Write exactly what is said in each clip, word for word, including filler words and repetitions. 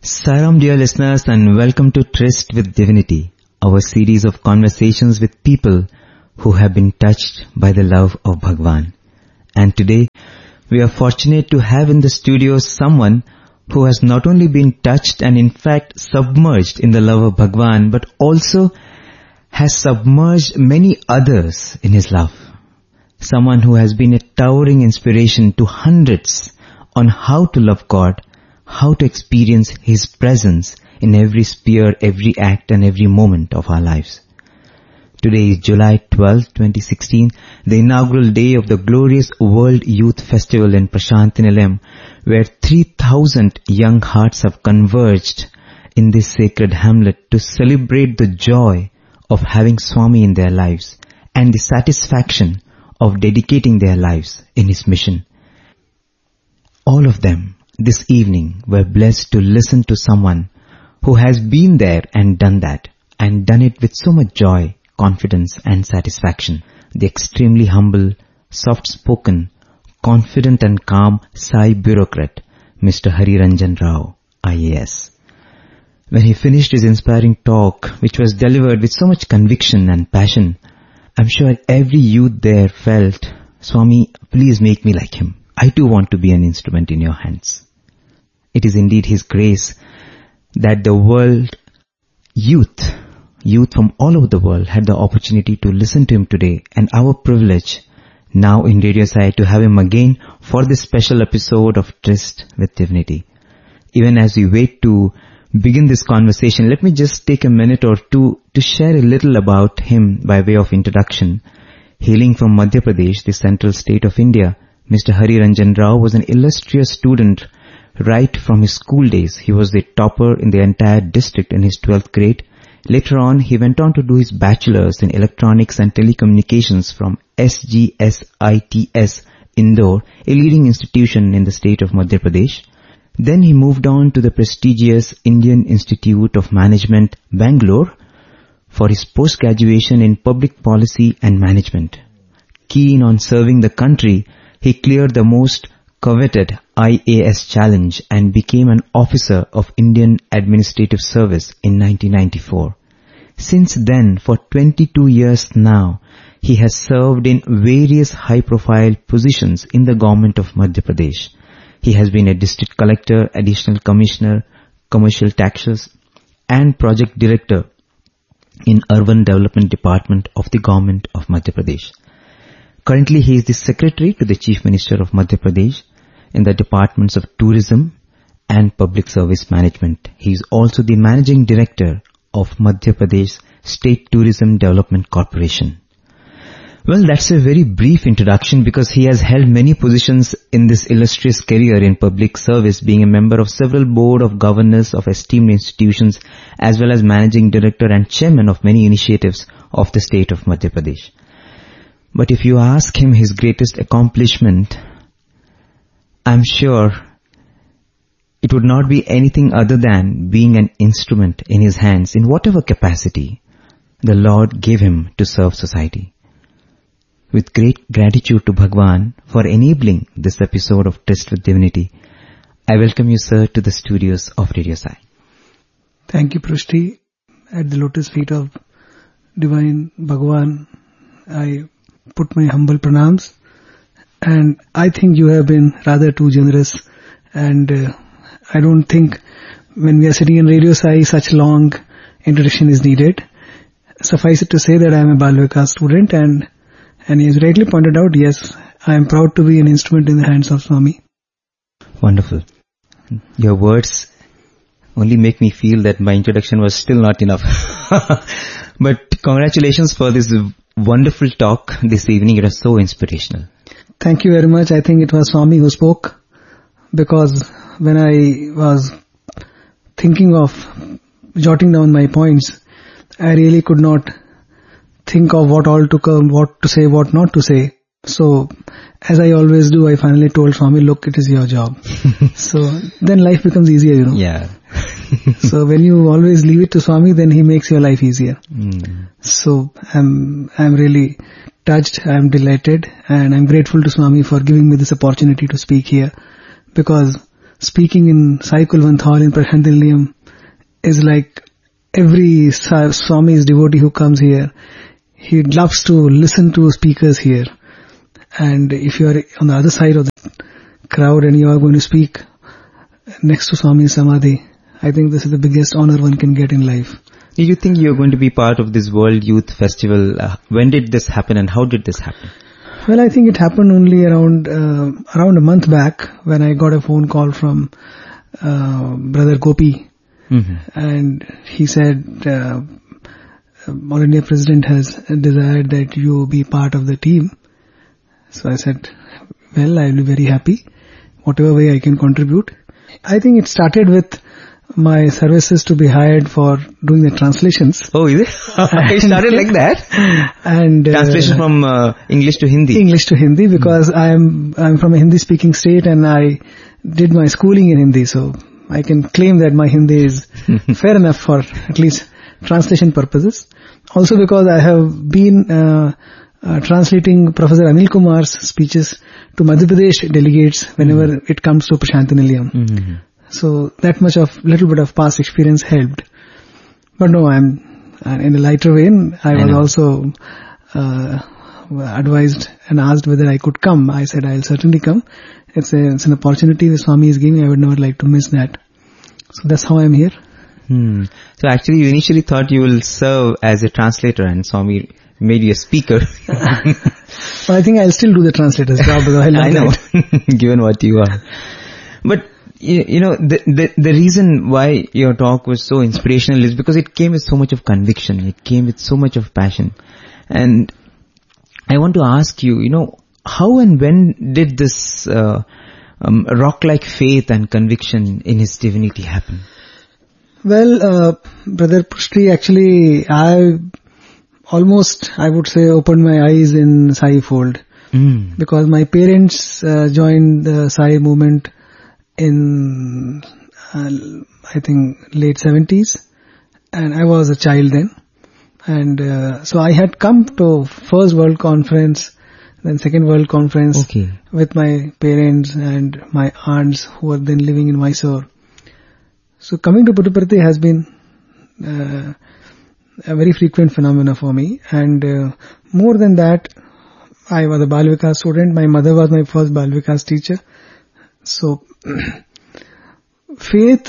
Saram dear listeners, and welcome to Tryst with Divinity, our series of conversations with people who have been touched by the love of Bhagwan. And today we are fortunate to have in the studio someone who has not only been touched and in fact submerged in the love of Bhagwan, but also has submerged many others in his love. Someone who has been a towering inspiration to hundreds on how to love God, how to experience His presence in every sphere, every act and every moment of our lives. Today is July twelfth, twenty sixteen, the inaugural day of the glorious World Youth Festival in Prashantinilayam, where three thousand young hearts have converged in this sacred hamlet to celebrate the joy of having Swami in their lives and the satisfaction of dedicating their lives in His mission. All of them this evening were blessed to listen to someone who has been there and done that, and done it with so much joy, confidence and satisfaction. The extremely humble, soft-spoken, confident and calm Sai bureaucrat, Mister Hari Ranjan Rao, I A S. When he finished his inspiring talk, which was delivered with so much conviction and passion, I'm sure every youth there felt, Swami, please make me like him. I too want to be an instrument in your hands. It is indeed His grace that the world youth, youth from all over the world had the opportunity to listen to him today, and our privilege now in Radio Sai to have him again for this special episode of Tryst with Divinity. Even as we wait to begin this conversation, let me just take a minute or two to share a little about him by way of introduction. Hailing from Madhya Pradesh, the central state of India, Mister Hari Ranjan Rao was an illustrious student right from his school days. He was the topper in the entire district in his twelfth grade. Later on, he went on to do his bachelor's in electronics and telecommunications from S G S I T S Indore, a leading institution in the state of Madhya Pradesh. Then he moved on to the prestigious Indian Institute of Management, Bangalore, for his post-graduation in public policy and management. Keen on serving the country, he cleared the most coveted I A S challenge and became an officer of Indian Administrative Service in nineteen ninety-four. Since then, for twenty-two years now, he has served in various high-profile positions in the government of Madhya Pradesh. He has been a district collector, additional commissioner, commercial taxes, and project director in urban development department of the government of Madhya Pradesh. Currently, he is the secretary to the Chief Minister of Madhya Pradesh in the departments of tourism and public service management. He is also the managing director of Madhya Pradesh State Tourism Development Corporation. Well, that's a very brief introduction because he has held many positions in this illustrious career in public service, being a member of several board of governors of esteemed institutions as well as managing director and chairman of many initiatives of the state of Madhya Pradesh. But if you ask him his greatest accomplishment, I'm sure it would not be anything other than being an instrument in his hands in whatever capacity the Lord gave him to serve society. With great gratitude to Bhagwan for enabling this episode of Tryst with Divinity, I welcome you, sir, to the studios of Radio Sai. Thank you, Prashti. At the lotus feet of Divine Bhagwan, I put my humble pranams. And I think you have been rather too generous, and uh, I don't think when we are sitting in Radio Sai, such long introduction is needed. Suffice it to say that I am a Bal Vikas student, and and he has rightly pointed out, yes, I am proud to be an instrument in the hands of Swami. Wonderful. Your words only make me feel that my introduction was still not enough. But congratulations for this wonderful talk this evening. It was so inspirational. Thank you very much. I think it was Swami who spoke, because when I was thinking of jotting down my points, I really could not think of what all to come, what to say, what not to say. So, as I always do, I finally told Swami, look, it is your job. So, then life becomes easier, you know. Yeah. So, when you always leave it to Swami, then he makes your life easier. Mm. So, I'm, I'm really touched, I'm delighted, and I'm grateful to Swami for giving me this opportunity to speak here, because speaking in Sai Kulwant Hall in Prashanthi is like every Swami's devotee who comes here, he loves to listen to speakers here. And if you are on the other side of the crowd and you are going to speak next to Swami's Samadhi, I think this is the biggest honor one can get in life. Do you think you're going to be part of this World Youth Festival? Uh, when did this happen and how did this happen? Well, I think it happened only around uh, around a month back when I got a phone call from uh, Brother Gopi. Mm-hmm. And he said, uh, All India President has desired that you be part of the team. So I said, well, I'll be very happy, whatever way I can contribute. I think it started with my services to be hired for doing the translations. Oh, is it? It started like that? And uh, translation from uh, English to Hindi. English to Hindi, because mm. I'm I'm from a Hindi-speaking state and I did my schooling in Hindi, so I can claim that my Hindi is fair enough for at least translation purposes. Also because I have been uh, uh, translating Professor Anil Kumar's speeches to Madhya Pradesh delegates whenever mm. it comes to Prashanthi Nilayam. Mm-hmm. So that much of, little bit of past experience helped. But no, I'm uh, in a lighter vein. I, I was know. also uh, advised and asked whether I could come. I said I'll certainly come. It's, a, it's an opportunity the Swami is giving. I would never like to miss that. So that's how I'm here. Hmm. So actually you initially thought you will serve as a translator and Swami made you a speaker. Well, I think I'll still do the translator's job because I love I know, that. Given what you are. But you, you know, the, the the reason why your talk was so inspirational is because it came with so much of conviction. It came with so much of passion. And I want to ask you, you know, how and when did this uh, um, rock-like faith and conviction in His divinity happen? Well, uh, Brother Pushti, actually, I almost, I would say, opened my eyes in Sai fold. Mm. Because my parents uh, joined the Sai movement in, uh, I think, late seventies. And I was a child then. And uh, so I had come to first World Conference, then second World Conference okay. with my parents and my aunts who were then living in Mysore. So coming to Puttaparthi has been uh, a very frequent phenomena for me. And uh, more than that, I was a Bal Vikas student. My mother was my first Bal Vikas teacher. So faith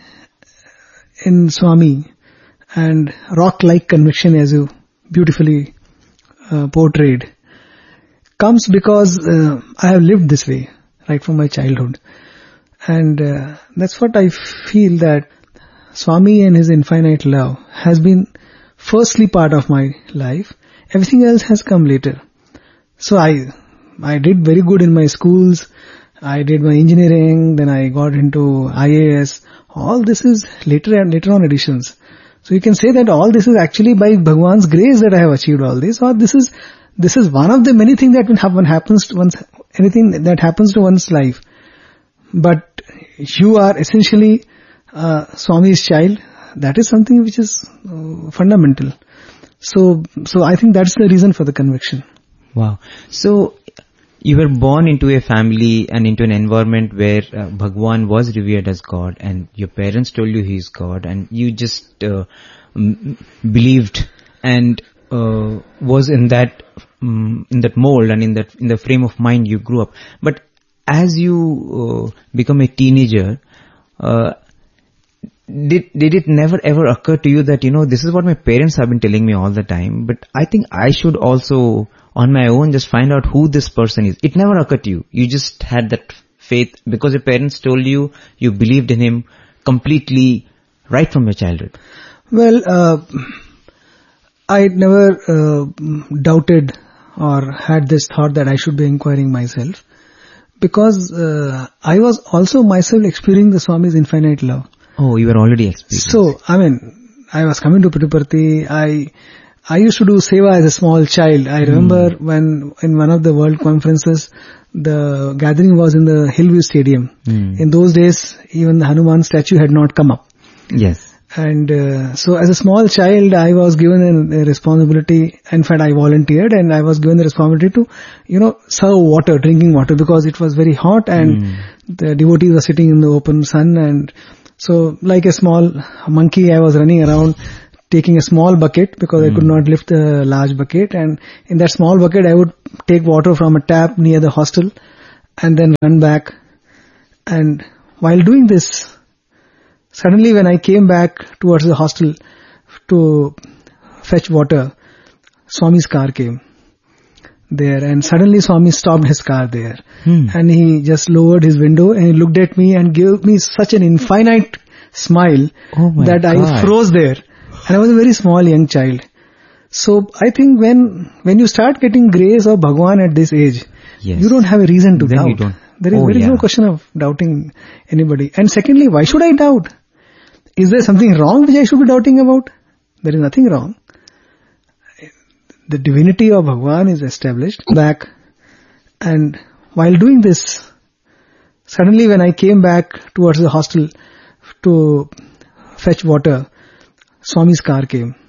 in Swami and rock-like conviction, as you beautifully uh, portrayed, comes because uh, I have lived this way right from my childhood. And uh, that's what I feel, that Swami and His infinite love has been firstly part of my life. Everything else has come later. So I I did very good in my schools. I did my engineering, then I got into I A S. All this is later and later on additions. So you can say that all this is actually by Bhagwan's grace that I have achieved all this, or this is this is one of the many things that will happen happens to one's anything that happens to one's life. But you are essentially uh, Swami's child. That is something which is uh, fundamental. So, so I think that's the reason for the conviction. Wow. So, you were born into a family and into an environment where uh, Bhagwan was revered as God, and your parents told you He is God, and you just uh, m- believed and uh, was in that um, in that mold and in that in the frame of mind you grew up. But as you uh, become a teenager, uh, did did it never ever occur to you that, you know, this is what my parents have been telling me all the time, but I think I should also on my own just find out who this person is? It never occurred to you. You just had that faith because your parents told you, you believed in Him completely right from your childhood. Well, uh, I never uh, doubted or had this thought that I should be inquiring myself. Because uh, I was also myself experiencing the Swami's infinite love. Oh, you were already experiencing. So, I mean, I was coming to Puttaparthi. I I used to do seva as a small child. I remember mm. when in one of the world conferences, the gathering was in the Hillview Stadium. Mm. In those days, even the Hanuman statue had not come up. Yes. And uh, so as a small child, I was given a, a responsibility. In fact, I volunteered and I was given the responsibility to, you know, serve water, drinking water, because it was very hot and mm. the devotees were sitting in the open sun. And so like a small monkey, I was running around taking a small bucket because mm. I could not lift a large bucket. And in that small bucket, I would take water from a tap near the hostel and then run back. And while doing this, suddenly when I came back towards the hostel to fetch water, Swami's car came there, and suddenly Swami stopped his car there. Hmm. And he just lowered his window and he looked at me and gave me such an infinite smile oh my that God. I froze there. And I was a very small young child. So I think when when you start getting grace of Bhagwan at this age, yes. you don't have a reason to then doubt. You don't. There is, oh, there is yeah. no question of doubting anybody. And secondly, why should I doubt? Is there something wrong which I should be doubting about? There is nothing wrong. The divinity of Bhagwan is established back. And while doing this, suddenly when I came back towards the hostel to fetch water, Swami's car came